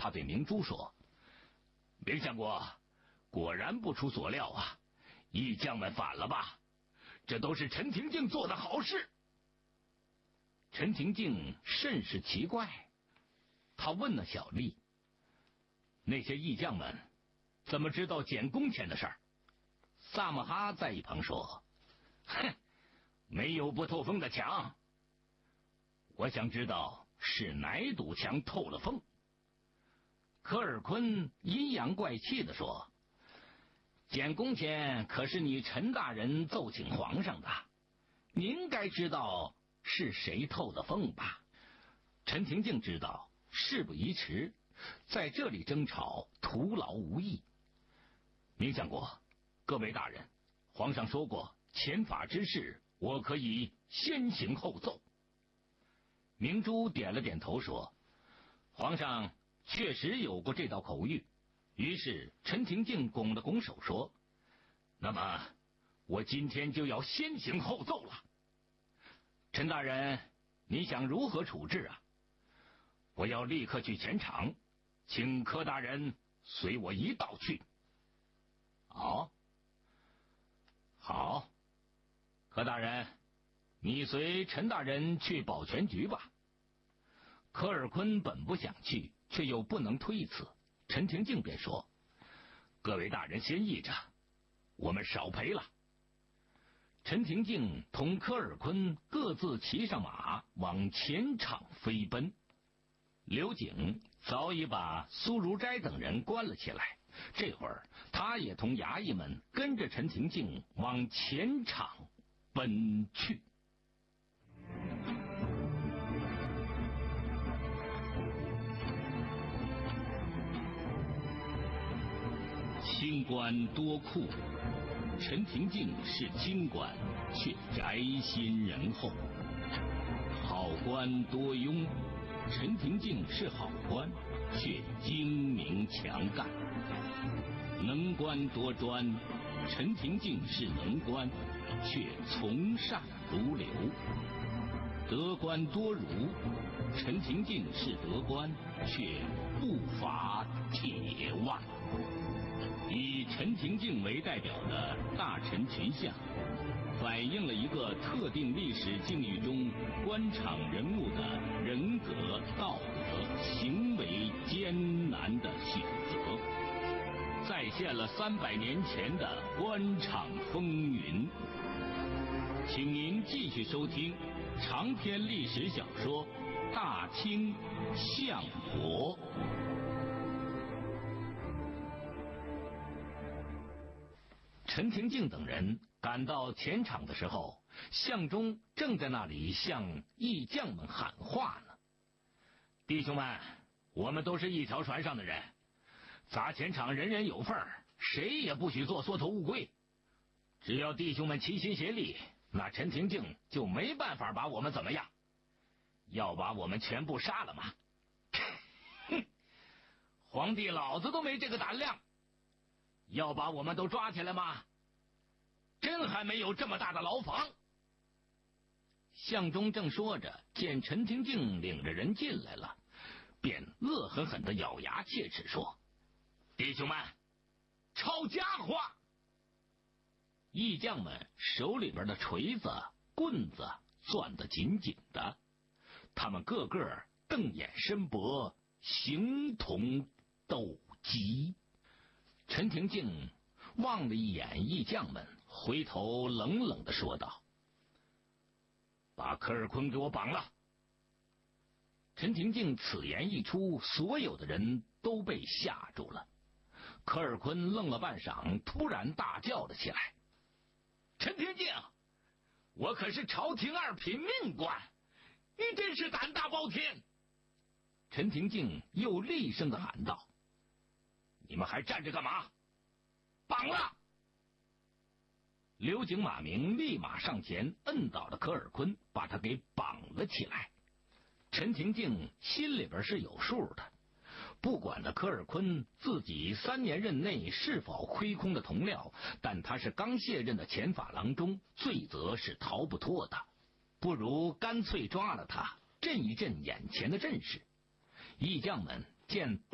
他对明珠说：“明相国，果然不出所料啊，义将们反了吧？这都是陈廷敬做的好事。”陈廷敬甚是奇怪，他问了小丽：“那些义将们怎么知道捡工钱的事儿？”萨摩哈在一旁说：“哼，没有不透风的墙。我想知道是哪堵墙透了风。”科尔坤阴阳怪气地说：“捡工钱可是你陈大人奏请皇上的，您该知道是谁透的风吧？”陈廷敬知道事不宜迟，在这里争吵徒劳无益。明相国，各位大人，皇上说过前法之事，我可以先行后奏。明珠点了点头说：“皇上确实有过这道口谕。”于是陈廷敬拱了拱手说：“那么我今天就要先行后奏了。陈大人，你想如何处置啊？”“我要立刻去前场，请柯大人随我一道去。”“哦，好，柯大人，你随陈大人去保全局吧。”科尔坤本不想去，却又不能推辞。陈廷敬便说：“各位大人先议着，我们少赔了。”陈廷敬同科尔坤各自骑上马，往前场飞奔。刘景早已把苏如斋等人关了起来，这会儿他也同衙役们跟着陈廷敬往前场奔去。清官多酷，陈廷敬是清官，却宅心仁厚；好官多庸，陈廷敬是好官，却精明强干；能官多专，陈廷敬是能官，却从善如流；得官多儒，陈廷敬是得官，却不乏铁腕。以陈廷敬为代表的大臣群像，反映了一个特定历史境遇中官场人物的人格、道德、行为艰难的选择，再现了300年前的官场风云。请您继续收听长篇历史小说《大清相国》。陈廷敬等人赶到前场的时候，相中正在那里向义将们喊话呢：“弟兄们，我们都是一条船上的人，砸前场人人有份儿，谁也不许做缩头乌龟。只要弟兄们齐心协力，那陈廷敬就没办法把我们怎么样。要把我们全部杀了吗？哼，皇帝老子都没这个胆量。要把我们都抓起来吗？真还没有这么大的牢房。”相中正说着，见陈廷敬领着人进来了，便恶狠狠地咬牙切齿说：“弟兄们，抄家伙！”义将们手里边的锤子、棍子攥得紧紧的，他们个个瞪眼深博，形同斗鸡。陈廷敬望了一眼义将们，回头冷冷地说道：“把科尔坤给我绑了！”陈廷敬此言一出，所有的人都被吓住了。科尔坤愣了半晌，突然大叫了起来：“陈廷敬，我可是朝廷2品命官，你真是胆大包天！”陈廷敬又厉声地喊道：“你们还站着干嘛？绑了！”刘景、马明立马上前摁倒了科尔坤，把他给绑了起来。陈廷敬心里边是有数的，不管了科尔坤自己3年任内是否亏空的铜料，但他是刚卸任的前法郎中，罪责是逃不脱的，不如干脆抓了他，震一震眼前的阵势。义将们见